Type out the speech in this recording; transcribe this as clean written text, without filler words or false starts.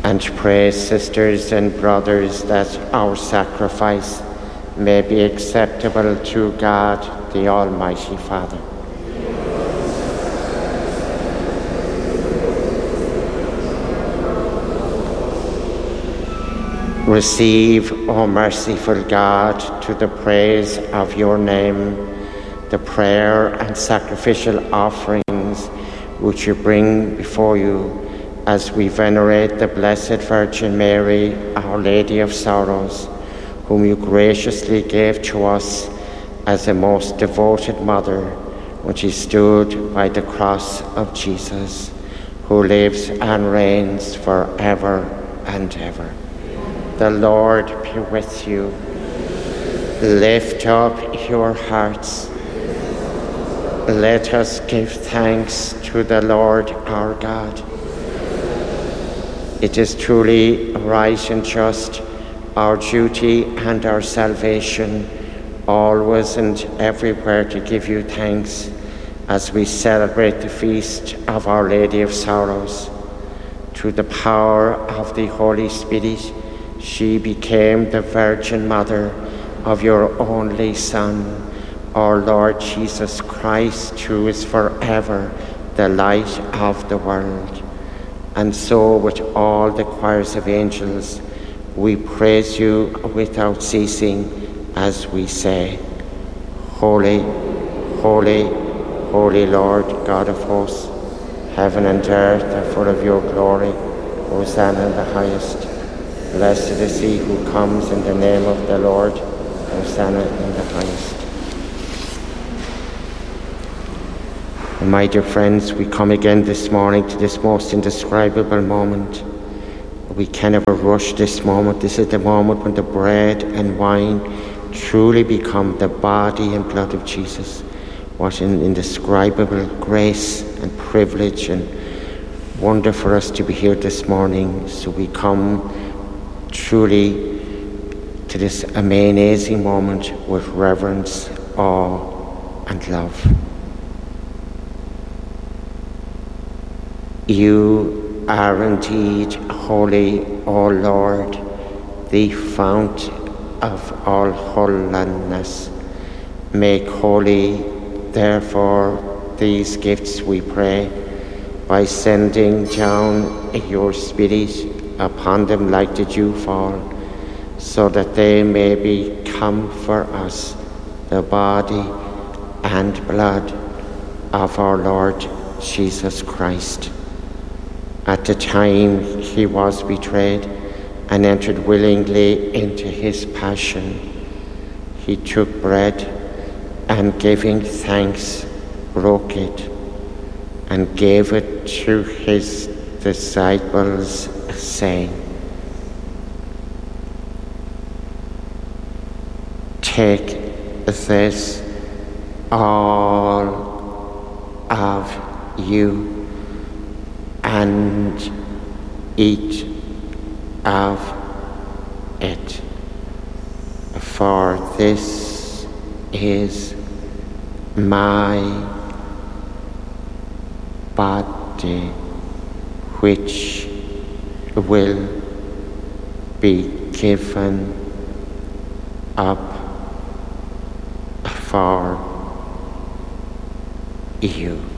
And pray, sisters and brothers, that our sacrifice may be acceptable to God, the Almighty Father. Receive, O merciful God, to the praise of your name, the prayer and sacrificial offerings which you bring before you as we venerate the Blessed Virgin Mary, Our Lady of Sorrows, whom you graciously gave to us as a most devoted mother when she stood by the cross of Jesus, who lives and reigns forever and ever. The Lord be with you. Lift up your hearts. Let us give thanks to the Lord our God. It is truly right and just, our duty and our salvation, always and everywhere to give you thanks as we celebrate the feast of Our Lady of Sorrows. Through the power of the Holy Spirit, she became the Virgin Mother of your only Son, our Lord Jesus Christ, who is forever the light of the world. And so, with all the choirs of angels, we praise you without ceasing as we say, Holy, holy, holy Lord, God of hosts, heaven and earth are full of your glory. Hosanna in the highest. Blessed is he who comes in the name of the Lord. Hosanna in the highest. And my dear friends, we come again this morning to this most indescribable moment. We can never rush this moment. This is the moment when the bread and wine truly become the body and blood of Jesus. What an indescribable grace and privilege and wonder for us to be here this morning. So we come truly to this amazing moment with reverence, awe, and love. You are indeed holy, O Lord, the fount of all holiness. Make holy, therefore, these gifts, we pray, by sending down your Spirit upon them like the dew fall, so that they may become for us the body and blood of our Lord Jesus Christ. At the time he was betrayed and entered willingly into his passion, he took bread and, giving thanks, broke it and gave it to his disciples, saying, Take this, all of you, and eat of it, for this is my body, which will be given up for you.